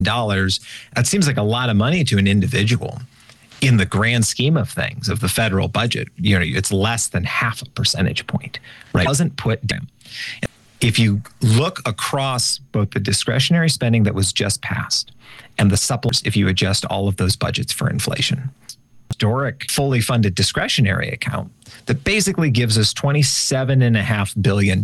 That seems like a lot of money to an individual. In the grand scheme of things, of the federal budget, it's less than half a percentage point, right? It doesn't put down. If you look across both the discretionary spending that was just passed and the supplements, if you adjust all of those budgets for inflation, historic fully funded discretionary account that basically gives us $27.5 billion.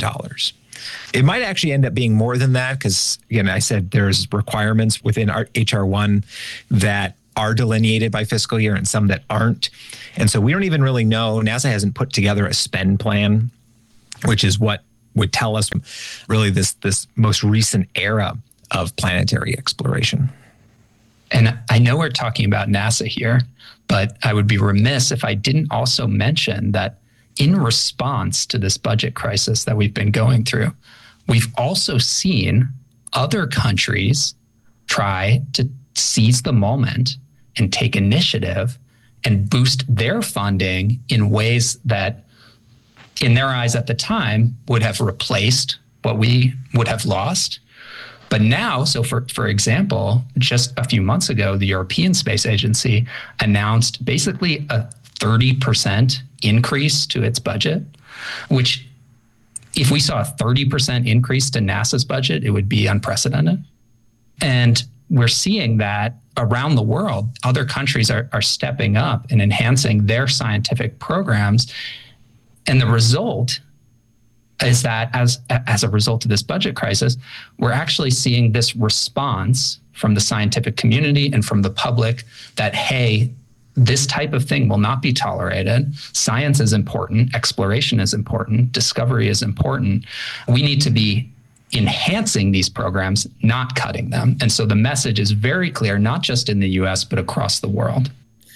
It might actually end up being more than that because, again, I said there's requirements within our HR1 that are delineated by fiscal year and some that aren't. And so we don't even really know. NASA hasn't put together a spend plan, which is what would tell us really this most recent era of planetary exploration. And I know we're talking about NASA here, but I would be remiss if I didn't also mention that in response to this budget crisis that we've been going through, we've also seen other countries try to seize the moment and take initiative and boost their funding in ways that, in their eyes at the time, would have replaced what we would have lost. But now, so for example, just a few months ago, the European Space Agency announced basically a 30% increase to its budget, which if we saw a 30% increase to NASA's budget, it would be unprecedented. And we're seeing that around the world, other countries are stepping up and enhancing their scientific programs. And the result is that as a result of this budget crisis, we're actually seeing this response from the scientific community and from the public that, hey, this type of thing will not be tolerated. Science is important. Exploration is important. Discovery is important. We need to be enhancing these programs, not cutting them. And so the message is very clear, not just in the US, but across the world.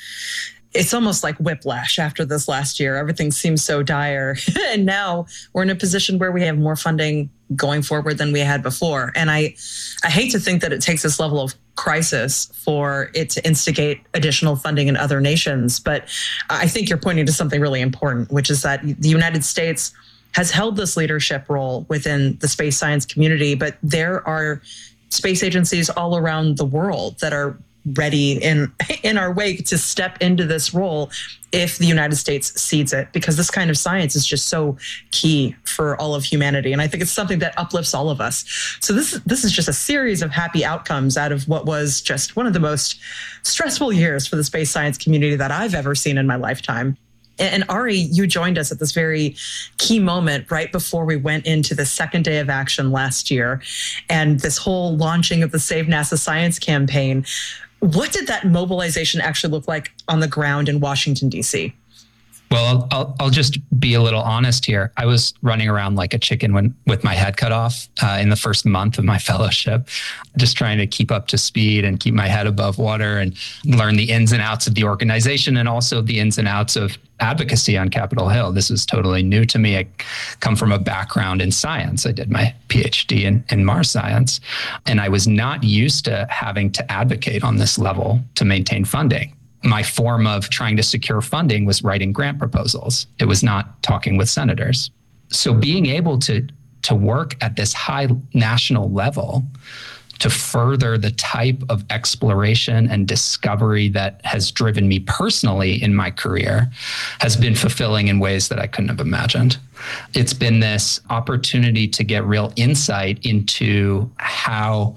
It's almost like whiplash after this last year. Everything seems so dire. And now we're in a position where we have more funding going forward than we had before. And I hate to think that it takes this level of crisis for it to instigate additional funding in other nations. But I think you're pointing to something really important, which is that the United States has held this leadership role within the space science community, but there are space agencies all around the world that are ready in our wake to step into this role if the United States cedes it, because this kind of science is just so key for all of humanity. And I think it's something that uplifts all of us. So this is just a series of happy outcomes out of what was just one of the most stressful years for the space science community that I've ever seen in my lifetime. And Ari, you joined us at this very key moment right before we went into the second day of action last year and this whole launching of the Save NASA Science campaign. What did that mobilization actually look like on the ground in Washington, D.C.? Well, I'll just be a little honest here. I was running around like a chicken with my head cut off in the first month of my fellowship, just trying to keep up to speed and keep my head above water and learn the ins and outs of the organization and also the ins and outs of advocacy on Capitol Hill. This is totally new to me. I come from a background in science. I did my PhD in Mars science, and I was not used to having to advocate on this level to maintain funding. My form of trying to secure funding was writing grant proposals. It was not talking with senators. So being able to work at this high national level to further the type of exploration and discovery that has driven me personally in my career has been fulfilling in ways that I couldn't have imagined. It's been this opportunity to get real insight into how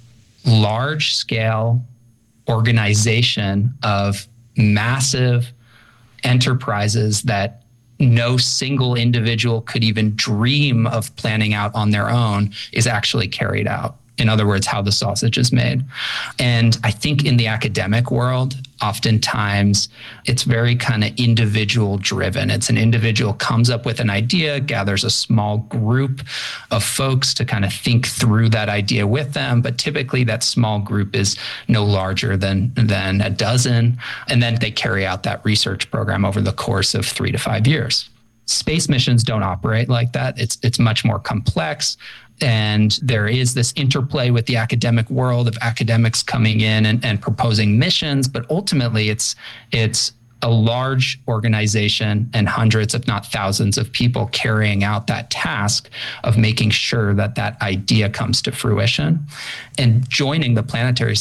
large-scale organization of massive enterprises that no single individual could even dream of planning out on their own is actually carried out. In other words, how the sausage is made. And I think in the academic world, oftentimes it's very kind of individual driven. It's an individual comes up with an idea, gathers a small group of folks to kind of think through that idea with them. But typically that small group is no larger than a dozen. And then they carry out that research program over the course of 3 to 5 years. Space missions don't operate like that. It's much more complex. And there is this interplay with the academic world of academics coming in and proposing missions, but ultimately it's a large organization and hundreds, if not thousands of people carrying out that task of making sure that that idea comes to fruition. And joining the Planetary